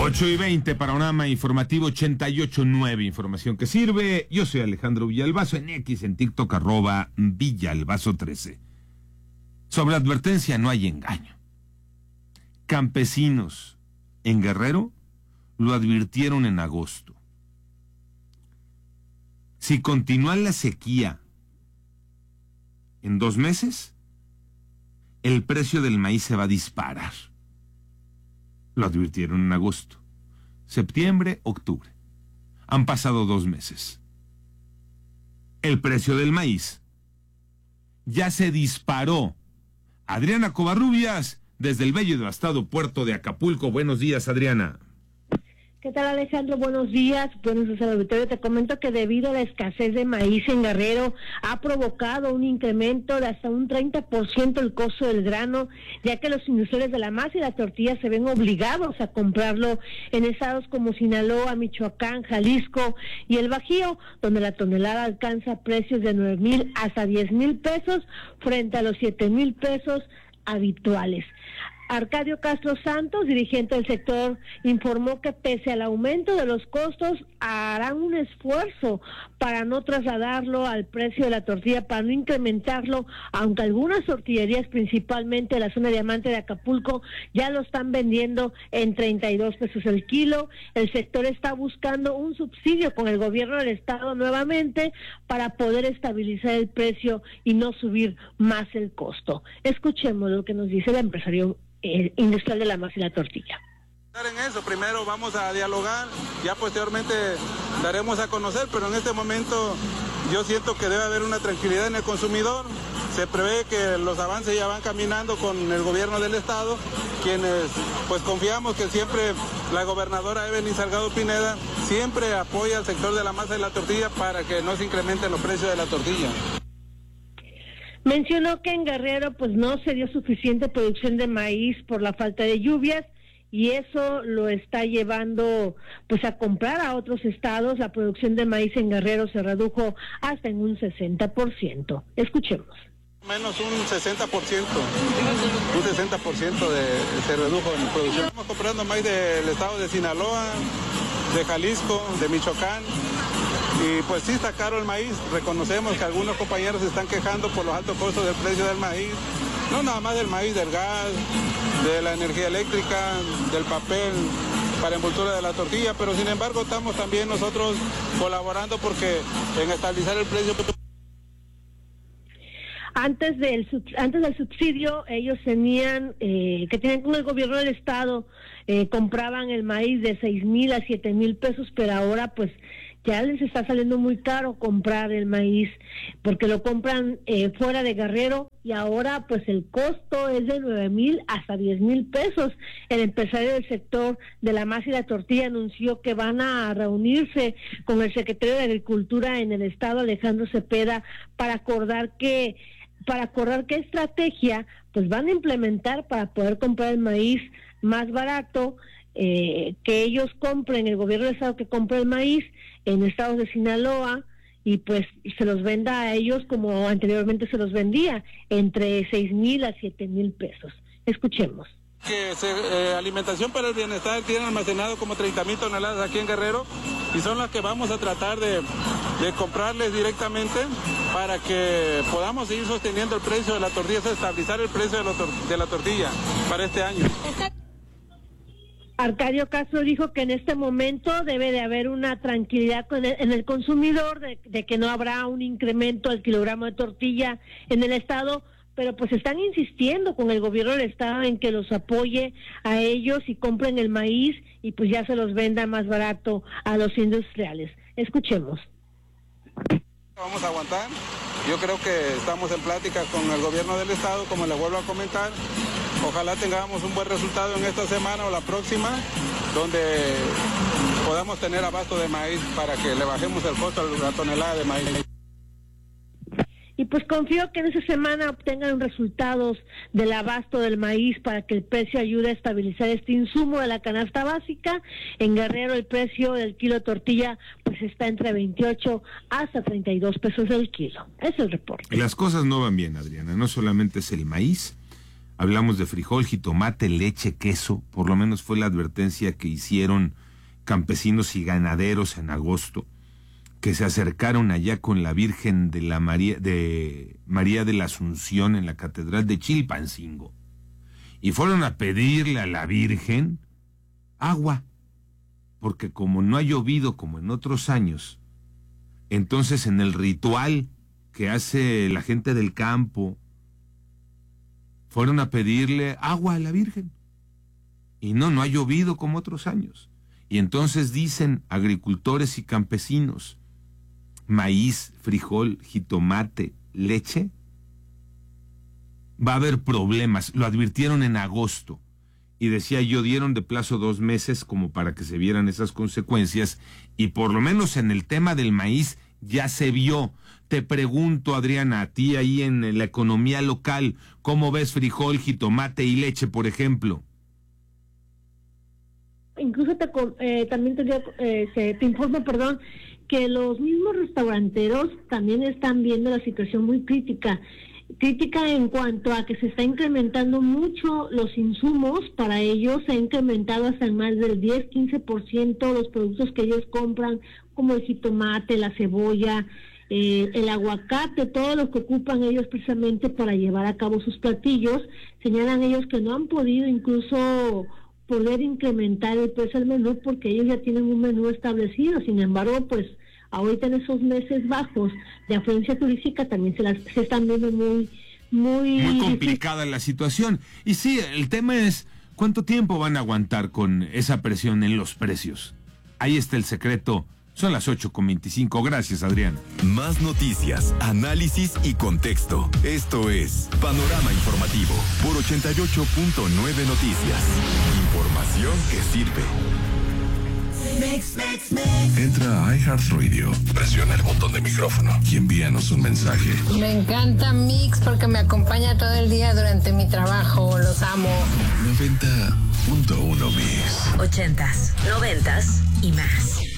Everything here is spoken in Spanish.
8:20, Panorama Informativo 88.9, información que sirve. Yo soy Alejandro Villalbazo, en X, en TikTok, @Villalbazo13. Sobre advertencia no hay engaño. Campesinos en Guerrero lo advirtieron en agosto. Si continúa la sequía en 2 meses, el precio del maíz se va a disparar. Lo advirtieron en agosto, septiembre, octubre. Han pasado 2 meses. El precio del maíz ya se disparó. Adriana Covarrubias, desde el bello y devastado puerto de Acapulco. Buenos días, Adriana. ¿Qué tal, Alejandro? Buenos días. Buenos días al auditorio. Te comento que debido a la escasez de maíz en Guerrero, ha provocado un incremento de hasta un 30% el costo del grano, ya que los industriales de la masa y la tortilla se ven obligados a comprarlo en estados como Sinaloa, Michoacán, Jalisco y el Bajío, donde la tonelada alcanza precios de 9,000 hasta 10,000 pesos frente a los 7,000 pesos habituales. Arcadio Castro Santos, dirigente del sector, informó que pese al aumento de los costos, harán un esfuerzo para no trasladarlo al precio de la tortilla, para no incrementarlo, aunque algunas tortillerías, principalmente de la zona diamante de Acapulco, ya lo están vendiendo en 32 pesos el kilo. El sector está buscando un subsidio con el gobierno del estado nuevamente para poder estabilizar el precio y no subir más el costo. Escuchemos lo que nos dice el empresario industrial de la masa y la tortilla. En eso, primero vamos a dialogar, ya posteriormente daremos a conocer, pero en este momento yo siento que debe haber una tranquilidad en el consumidor. Se prevé que los avances ya van caminando con el gobierno del estado, quienes pues confiamos que siempre la gobernadora Evelyn Salgado Pineda siempre apoya al sector de la masa y la tortilla para que no se incrementen los precios de la tortilla. Mencionó que en Guerrero pues no se dio suficiente producción de maíz por la falta de lluvias y eso lo está llevando pues a comprar a otros estados. La producción de maíz en Guerrero se redujo hasta en un 60%. Escuchemos. Menos un 60%, se redujo en producción. Estamos comprando maíz del estado de Sinaloa, de Jalisco, de Michoacán. Y pues sí está caro el maíz, reconocemos que algunos compañeros se están quejando por los altos costos del precio del maíz, no nada más del maíz, del gas, de la energía eléctrica, del papel para envoltura de la tortilla, pero sin embargo estamos también nosotros colaborando porque en estabilizar el precio. Antes del subsidio, ellos tenían con el gobierno del estado, compraban el maíz de 6,000 a 7,000 pesos, pero ahora pues ya les está saliendo muy caro comprar el maíz, porque lo compran fuera de Guerrero, y ahora pues el costo es de 9,000 hasta 10,000 pesos. El empresario del sector de la masa y la tortilla anunció que van a reunirse con el secretario de Agricultura en el estado, Alejandro Cepeda, para acordar qué estrategia pues van a implementar para poder comprar el maíz más barato, que ellos compren, el gobierno del estado que compre el maíz en estados de Sinaloa y pues se los venda a ellos como anteriormente se los vendía, entre 6,000 a 7,000 pesos. Escuchemos. Que Alimentación para el Bienestar tiene almacenado como 30,000 toneladas aquí en Guerrero y son las que vamos a tratar de comprarles directamente para que podamos seguir sosteniendo el precio de la tortilla, estabilizar el precio de la tortilla para este año. Arcadio Castro dijo que en este momento debe de haber una tranquilidad en el consumidor, de que no habrá un incremento al kilogramo de tortilla en el estado, pero pues están insistiendo con el gobierno del estado en que los apoye a ellos y compren el maíz y pues ya se los venda más barato a los industriales. Escuchemos. Vamos a aguantar. Yo creo que estamos en plática con el gobierno del estado, como les vuelvo a comentar. Ojalá tengamos un buen resultado en esta semana o la próxima, donde podamos tener abasto de maíz para que le bajemos el costo a la tonelada de maíz. Y pues confío que en esa semana obtengan resultados del abasto del maíz para que el precio ayude a estabilizar este insumo de la canasta básica. En Guerrero el precio del kilo de tortilla pues está entre 28 hasta 32 pesos el kilo. Ese es el reporte. Las cosas no van bien, Adriana. No solamente es el maíz. Hablamos de frijol, jitomate, leche, queso. Por lo menos fue la advertencia que hicieron campesinos y ganaderos en agosto, que se acercaron allá con la Virgen de María de la Asunción en la Catedral de Chilpancingo. Y fueron a pedirle a la Virgen agua, porque como no ha llovido como en otros años, entonces en el ritual que hace la gente del campo, fueron a pedirle agua a la Virgen. Y no ha llovido como otros años. Y entonces dicen agricultores y campesinos, maíz, frijol, jitomate, leche, va a haber problemas. Lo advirtieron en agosto. Y decía yo, dieron de plazo 2 meses como para que se vieran esas consecuencias. Y por lo menos en el tema del maíz ya se vio. Te pregunto, Adriana, a ti ahí en la economía local, ¿cómo ves frijol, jitomate y leche, por ejemplo? Incluso también te informo, que los mismos restauranteros también están viendo la situación muy crítica en cuanto a que se está incrementando mucho los insumos. Para ellos se ha incrementado hasta en más del 10-15% los productos que ellos compran, como el jitomate, la cebolla, el aguacate, todo lo que ocupan ellos precisamente para llevar a cabo sus platillos. Señalan ellos que no han podido incluso poder incrementar el precio del menú porque ellos ya tienen un menú establecido. Sin embargo, pues ahorita en esos meses bajos de afluencia turística también se están viendo muy complicada la situación. Y sí, el tema es ¿cuánto tiempo van a aguantar con esa presión en los precios? Ahí está el secreto. Son las 8:25. Gracias, Adrián. Más noticias, análisis y contexto. Esto es Panorama Informativo por 88.9 Noticias. Información que sirve. Entra a iHeartRadio, presiona el botón de micrófono y envíanos un mensaje. Me encanta Mix porque me acompaña todo el día durante mi trabajo. Los amo. 90.1 Mix. 80s, 90s y más.